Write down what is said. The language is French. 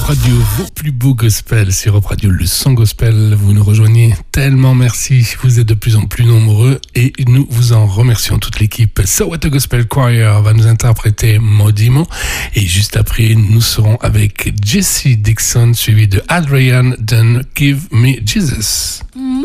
Radio, vos plus beaux gospels sur Europe Radio, le son gospel. Vous nous rejoignez tellement, merci. Vous êtes de plus en plus nombreux et nous vous en remercions. Toute l'équipe So What a Gospel Choir va nous interpréter Modimo. Et juste après, nous serons avec Jesse Dixon, suivi de Adrian Dunn, Give Me Jesus.